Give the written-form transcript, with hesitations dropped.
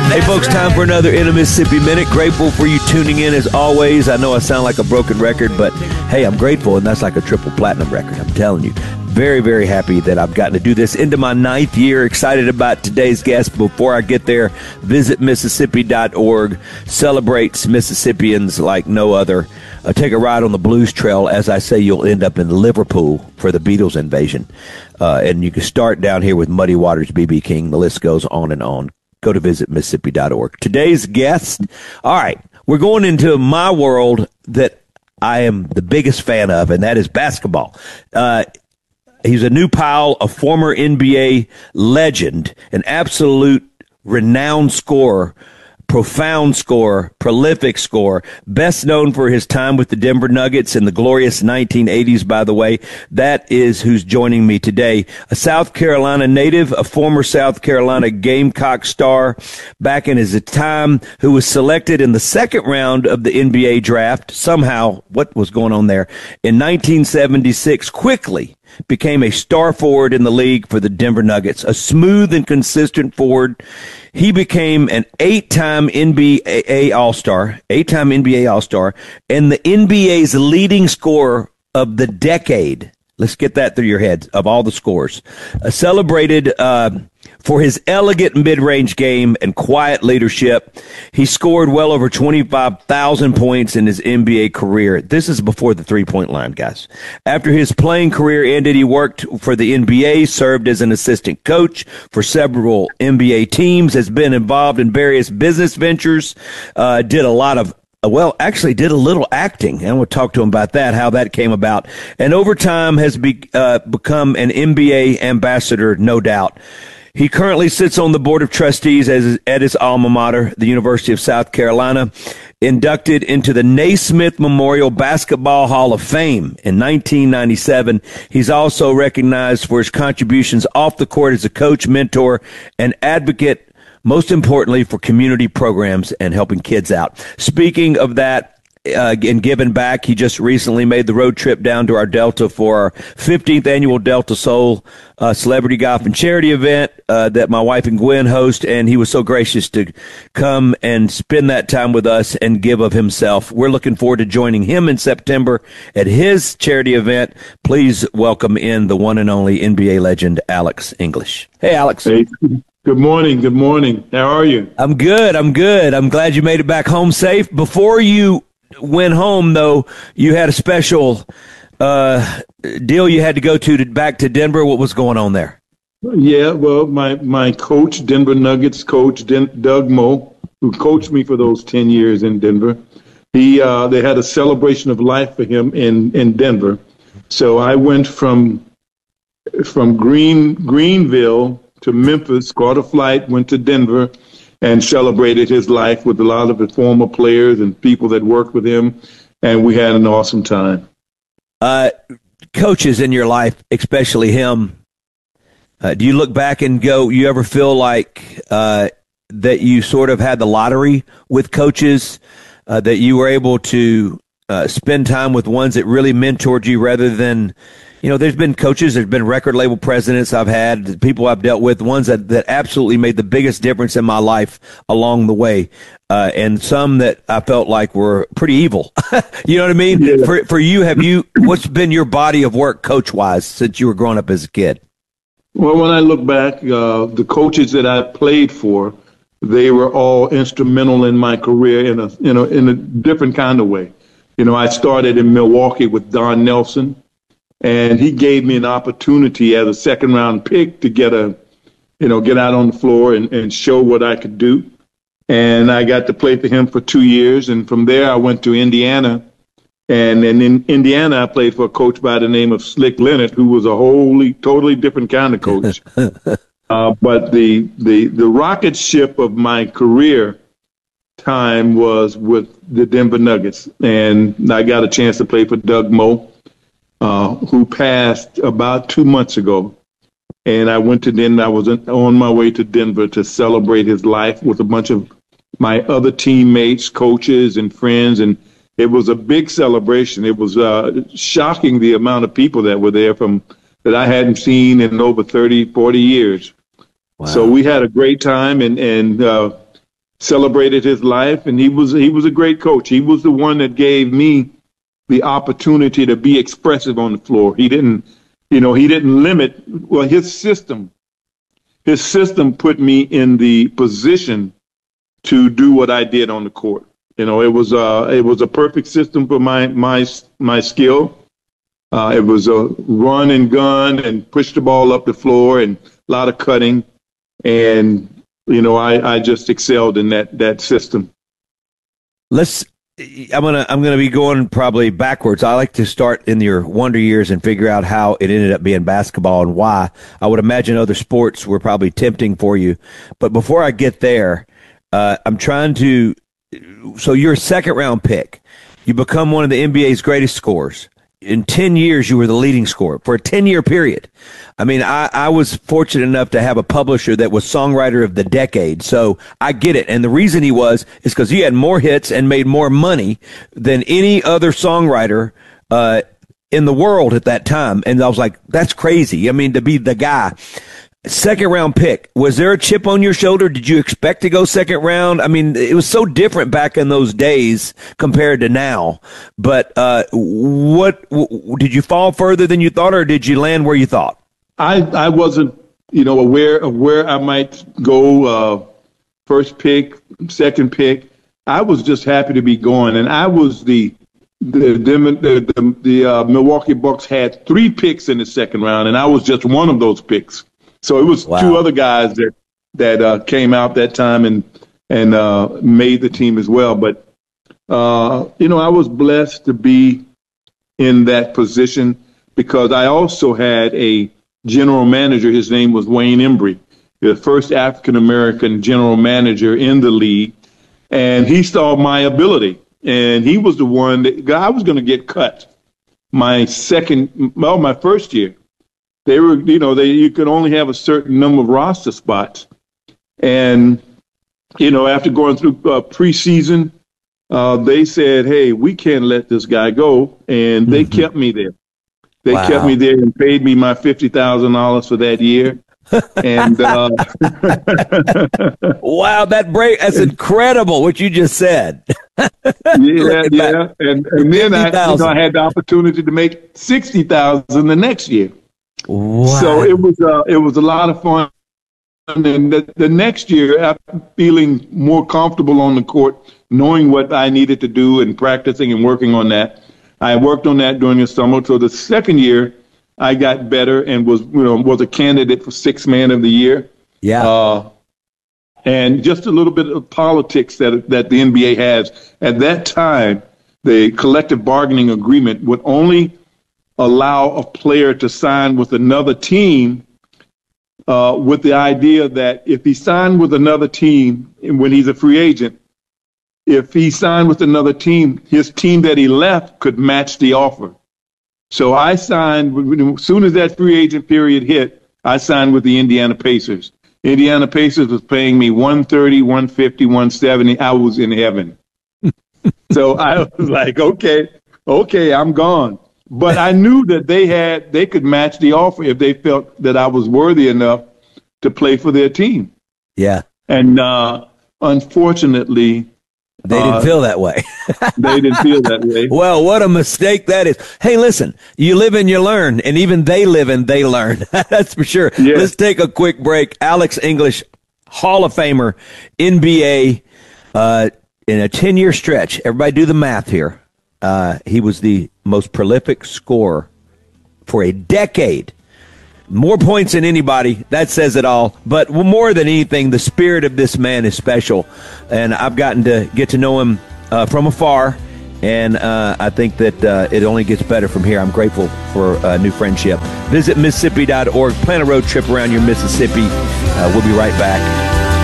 Hey, folks, time for another In a Mississippi Minute. Grateful for you tuning in as always. I know I sound like a broken record, but hey, I'm grateful, and that's like a triple platinum record, I'm telling you. Very, very happy that I've gotten to do this into my 9th year. Excited about today's guest. Before I get there, visit Mississippi.org. Celebrates Mississippians like no other. Take a ride on the Blues Trail. As I say, you'll end up in Liverpool for the Beatles invasion. And you can start down here with Muddy Waters, B.B. King. The list goes on and on. Go to visit Mississippi.org. Today's guest, all right, we're going into my world that I am the biggest fan of, and that is basketball. He's a new pal, a former NBA legend, an absolute renowned scorer, profound scorer, prolific scorer, best known for his time with the Denver Nuggets in the glorious 1980s, by the way. That is who's joining me today. A South Carolina native, a former South Carolina Gamecock star back in his time, who was selected in the second round of the NBA draft. Somehow, what was going on there? In 1976, quickly became a star forward in the league for the Denver Nuggets, a smooth and consistent forward. He became an 8-time NBA All-Star, and the NBA's leading scorer of the decade. Let's get that through your heads, of all the scores. Celebrated for his elegant mid-range game and quiet leadership. He scored well over 25,000 points in his NBA career. This is before the three-point line, guys. After his playing career ended, he worked for the NBA, served as an assistant coach for several NBA teams, has been involved in various business ventures, did a little acting, and we'll talk to him about that, how that came about. And over time has become an NBA ambassador, no doubt. He currently sits on the board of trustees at his alma mater, the University of South Carolina, inducted into the Naismith Memorial Basketball Hall of Fame in 1997. He's also recognized for his contributions off the court as a coach, mentor, and advocate, most importantly, for community programs and helping kids out. Speaking of that, and giving back, he just recently made the road trip down to our Delta for our 15th annual Delta Soul celebrity golf and charity event that my wife and Gwen host, and he was so gracious to come and spend that time with us and give of himself. We're looking forward to joining him in September at his charity event. Please welcome in the one and only NBA legend, Alex English. Hey, Alex. Hey. Good morning. Good morning. How are you? I'm good. I'm glad you made it back home safe. Before you went home, though, you had a special deal you had to go back to Denver. What was going on there? Yeah, well, my coach, Denver Nuggets coach, Doug Moe, who coached me for those 10 years in Denver, they had a celebration of life for him in Denver. So I went from Greenville to Memphis, caught a flight, went to Denver, and celebrated his life with a lot of the former players and people that worked with him, and we had an awesome time. Coaches in your life, especially him, do you look back and go, you ever feel like that you sort of had the lottery with coaches, that you were able to spend time with ones that really mentored you rather than, there's been coaches, there's been record label presidents I've had, people I've dealt with, ones that absolutely made the biggest difference in my life along the way, and some that I felt like were pretty evil. You know what I mean? Yeah. For you, what's been your body of work coach-wise since you were growing up as a kid? Well, when I look back, the coaches that I played for, they were all instrumental in my career in a different kind of way. I started in Milwaukee with Don Nelson, and he gave me an opportunity as a second-round pick to get out on the floor and show what I could do. And I got to play for him for 2 years. And from there, I went to Indiana. And in Indiana, I played for a coach by the name of Slick Leonard, who was a totally different kind of coach. But the rocket ship of my career time was with the Denver Nuggets. And I got a chance to play for Doug Moe, who passed about 2 months ago. And I went to Denver. I was on my way to Denver to celebrate his life with a bunch of my other teammates, coaches, and friends. And it was a big celebration. It was shocking the amount of people that were there that I hadn't seen in over 30, 40 years. Wow. So we had a great time. And celebrated his life, and he was a great coach. He was the one that gave me the opportunity to be expressive on the floor. He didn't limit. Well, his system put me in the position to do what I did on the court. It was a perfect system for my skill. It was a run and gun and push the ball up the floor and a lot of cutting. And, I just excelled in that system. I'm gonna be going probably backwards. I like to start in your wonder years and figure out how it ended up being basketball and why. I would imagine other sports were probably tempting for you. But before I get there, I'm trying to – so you're a second-round pick. You become one of the NBA's greatest scorers. In 10 years, you were the leading scorer for a 10-year period. I mean, I was fortunate enough to have a publisher that was songwriter of the decade, so I get it. And the reason he was is because he had more hits and made more money than any other songwriter in the world at that time. And I was like, that's crazy. I mean, to be the guy. Second round pick. Was there a chip on your shoulder? Did you expect to go second round? I mean, it was so different back in those days compared to now. But what did you fall further than you thought, or did you land where you thought? I wasn't, aware of where I might go. First pick, second pick. I was just happy to be going, and I was the Milwaukee Bucks had 3 picks in the second round, and I was just one of those picks. So it was 2 other guys that came out that time and made the team as well. But, I was blessed to be in that position because I also had a general manager. His name was Wayne Embry, the first African-American general manager in the league. And he saw my ability. And he was the one that I was going to get cut my first year. They were, you could only have a certain number of roster spots. And, after going through preseason, they said, hey, we can't let this guy go. And they kept me there. They kept me there and paid me my $50,000 for that year. And wow, that's incredible what you just said. yeah. And then I had the opportunity to make $60,000 the next year. Wow. So it was a lot of fun. And the next year, after feeling more comfortable on the court, knowing what I needed to do and practicing and working on that, I worked on that during the summer. So the second year, I got better and was a candidate for Sixth Man of the Year. Yeah. And just a little bit of politics that the NBA has at that time. The collective bargaining agreement would only allow a player to sign with another team with the idea that if he signed with another team when he's a free agent, if he signed with another team, his team that he left could match the offer. So I signed, as soon as that free agent period hit, I signed with the Indiana Pacers. Indiana Pacers was paying me $130, $150, $170. I was in heaven. So I was like, okay, I'm gone. But I knew that they could match the offer if they felt that I was worthy enough to play for their team. Yeah. And unfortunately, they didn't feel that way. They didn't feel that way. Well, what a mistake that is. Hey, listen, you live and you learn, and even they live and they learn. That's for sure. Yes. Let's take a quick break. Alex English, Hall of Famer, NBA, in a 10-year stretch. Everybody do the math here. He was the most prolific scorer for a decade. More points than anybody. That says it all. But more than anything, the spirit of this man is special. And I've gotten to get to know him from afar. And I think that it only gets better from here. I'm grateful for a new friendship. Visit Mississippi.org. Plan a road trip around your Mississippi. We'll be right back.